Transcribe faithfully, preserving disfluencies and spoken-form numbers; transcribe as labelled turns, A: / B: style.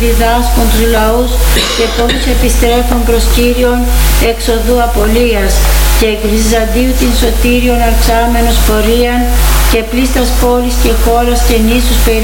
A: διδάσκουν τους λαούς και πόσους επιστρέφουν προς Κύριον εξοδού απολίας και εκ Βυζαντίου την σωτήριον αυξάμενος πορείαν και πλήστας πόλης και χώρας και νήσους περί